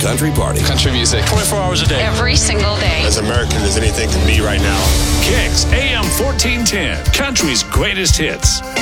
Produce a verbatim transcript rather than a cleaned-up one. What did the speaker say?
country party. Country music. twenty-four hours a day. Every single day. As American as anything can be right now. Kicks A M fourteen ten, country's greatest hits.